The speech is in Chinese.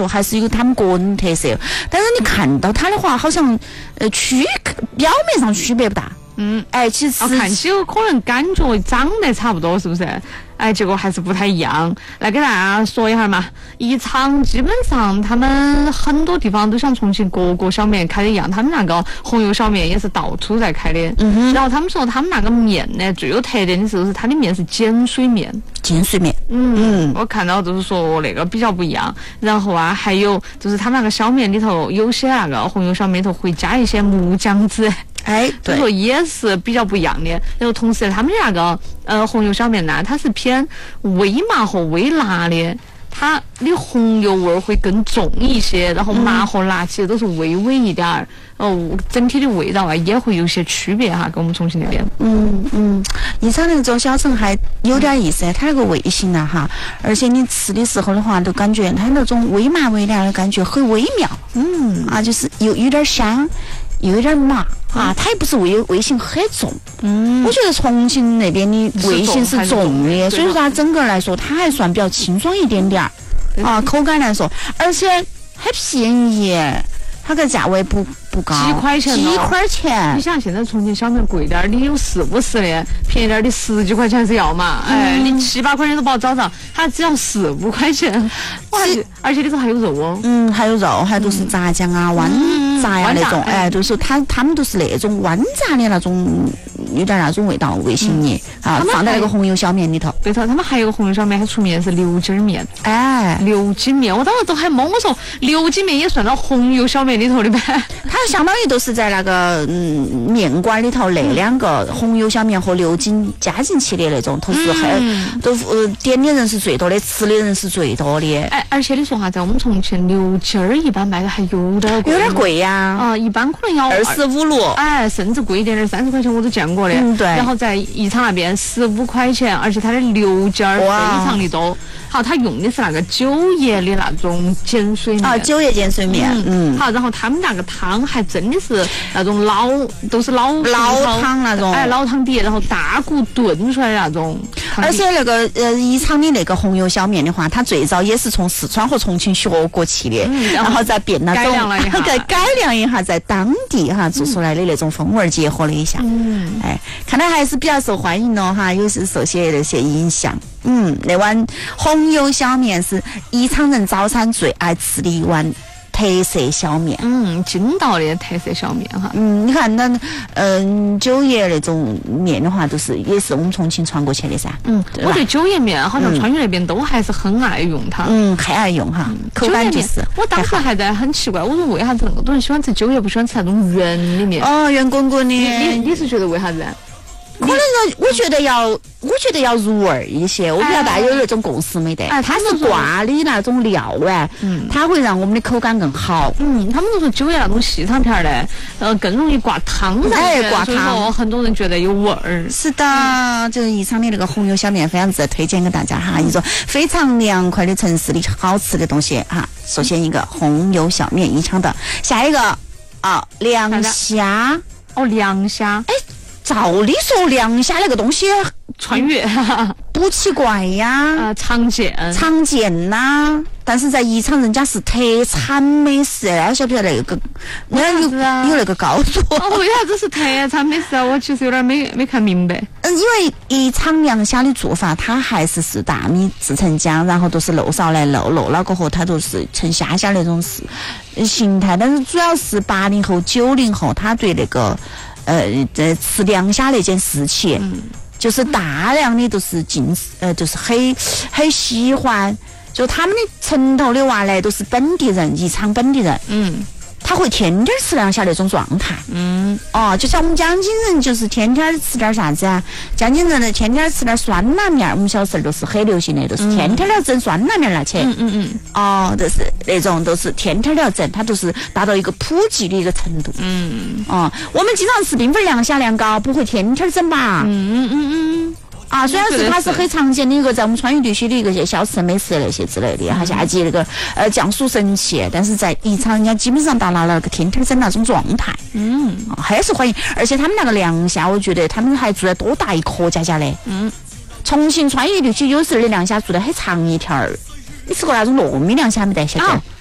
说还是有他们个人特色。但是你看到它的话，好像表面上区别不大。其实看起可能感觉长得差不多，是不是？结果还是不太一样。来给大家说一下嘛，宜昌基本上他们很多地方都像重庆各个小面开的一样，他们那个红油小面也是到处在开的。然后他们说他们那个面呢，最有特点的就是它的面是碱水面。 碱水面， 我看到就是说那个比较不一样。然后还有就是他们那个小面里头有些那个红油小面里头会加一些木姜子。 对， 说也是比较不一样的。然后同时他们那个红油小面呢，它是偏微麻和微辣的，它的红油味会更重一些，然后麻和辣其实都是微微一点儿。整体的味道也会有些区别哈，跟我们重庆那边。 宜昌那种小城还有点意思，它那个味型呢哈，而且你吃的时候的话，都感觉它那种微麻微辣的感觉很微妙。就是有点香。有点麻它也不是味型很重。我觉得重庆那边的味型是重的，所以说它整个来说它还算比较清爽一点点口感来说，而且很便宜，它个价位不高， 几块钱。你想现在重庆小面贵点，你有40-50的，便宜点的10几块钱是要嘛？你7-8块钱都不好找着，它只要4-5块钱。而且里头还有肉哦。还有肉，还都是炸酱啊、豌杂呀那种。都是他们都是那种豌杂的那种，有点那种味型的放在那个红油小面里头。 对头，他们还有个红油小面还出名是牛筋面。牛筋面，我当时都还懵，我说牛筋面也算到红油小面里头的呗？ 它相当于都是在那个面馆里头那两个红油小面和牛筋加进去的那种，都是点的人是最多的，吃的人是最多的。 而且你说哈，在我们重庆牛筋儿一般卖的还有点贵呀。 一般可能要 25路。 甚至贵一点的30块钱我都见过的。 对。 然后在宜昌那边15块钱，而且它的牛筋儿非常的多。好，它用的是那个九叶的那种碱水面。 九叶碱水面。 好，然后他们那个汤还真的是那种都是老汤那种。 老汤底，然后大骨炖出来的那种。 而且那个宜昌的那个红油小面的话，它最早也是从四川和重庆学过去的，然后再变那种改良一下，在当地做出来的那种风味结合了一下。看来还是比较受欢迎的哈，有时受些那些影响。那碗红油小面是宜昌人早餐最爱吃的一碗特色小面。 筋道的特色小面哈。 你看那九叶那种面的话，也是我们重庆传过去的噻。 我对九叶面好像川渝那边都还是很爱用它。 很爱用哈，口感就是。 我当时还在很奇怪，我说为啥子那么多人喜欢吃九叶，不喜欢吃那种圆的面？ 圆滚滚的。 你是觉得为啥子？ 可能我觉得要入味一些，我不知道大家有那种共识没得？它是挂的那种料它会让我们的口感更好。 他们都说九叶那种细长片的，更容易挂汤挂汤， 很多人觉得有味儿。 是的，就是宜昌的那个红油小面，非常值得推荐给大家哈，一种非常凉快的城市里好吃的东西哈。首先一个红油小面，宜昌的，下一个凉虾。 凉虾。 照理说凉虾那个东西川渝不奇怪呀， 常见呐。但是在宜昌人家是特产美食，晓不晓得那个？有那个高度。 为啥子是特产美食啊？我其实有点没看明白。 因为宜昌凉虾的做法，它还是大米制成浆，然后都是漏勺来漏了过后，它都是成虾那种形态。但是主要是80后、90后，他对那个吃凉虾那件事情，就是大量的都是就是很喜欢，就他们的城头的娃呢都是本地人，宜昌本地人，他会天天吃凉虾那种状态。就像我们江津人就是天天吃点啥子啊？江津人呢天天吃点酸辣面，我们小时候都是很流行的，都是天天要整酸辣面拿去。都是那种都是天天要整，它都是达到一个普及的一个程度。我们经常吃冰粉凉虾凉糕，不会天天整吧？虽然是它是很常见的一个在我们川渝地区的一个小吃美食那些之类的，还夏季那个酱酥神器，但是在宜昌人家基本上达到了那个天天整那种状态。还是欢迎，而且他们那个凉虾，我觉得他们还做得多大一颗家的。重庆川渝地区有时候的凉虾做得很长一条儿。你吃过那种糯米凉虾没得？现在